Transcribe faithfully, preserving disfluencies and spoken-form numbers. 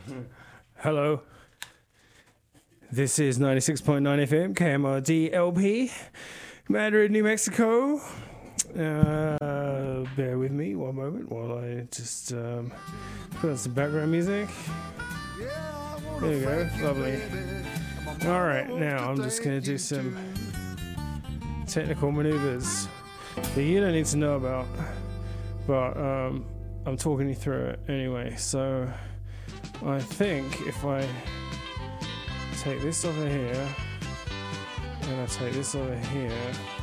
Hello. This is ninety-six point nine F M, K M R D L P, Madrid, New Mexico. Uh, bear with me one moment while I just um, put on some background music. There you go, lovely. Alright, now I'm just going to do some technical maneuvers that you don't need to know about, but um, I'm talking you through it anyway. So I think if I take this over here and I take this over here,